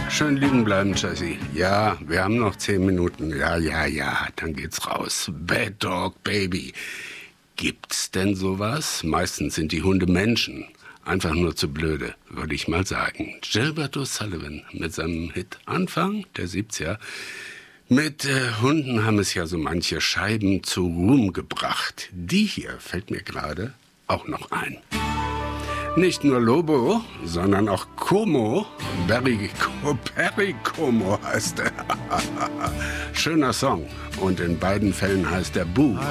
Schön liegen bleiben, Jessie. Ja, wir haben noch 10 Minuten. Ja, dann geht's raus. Bad Dog Baby. Gibt's denn sowas? Meistens sind die Hunde Menschen. Einfach nur zu blöde, würde ich mal sagen. Gilbert O'Sullivan mit seinem Hit Anfang der 70er. Mit Hunden haben es ja so manche Scheiben zu Ruhm gebracht. Die hier fällt mir gerade auch noch ein. Nicht nur Lobo, sondern auch Como. Perry Como heißt er. Schöner Song. Und in beiden Fällen heißt er Boo.